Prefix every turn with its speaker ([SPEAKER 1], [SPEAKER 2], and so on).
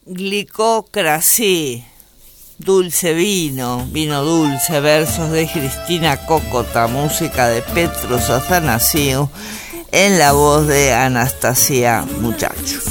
[SPEAKER 1] Glicocracy, dulce vino, vino dulce, versos de Cristina Cócota, música de Petrus Athanasiou, en la voz de Anastasia Muchacho.